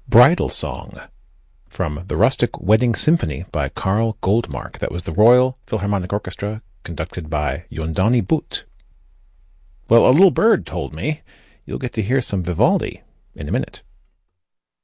Bridal Song from The Rustic Wedding Symphony by Karl Goldmark. That was the Royal Philharmonic Orchestra, conducted by Yondani Butt. Well, a little bird told me you'll get to hear some Vivaldi in a minute.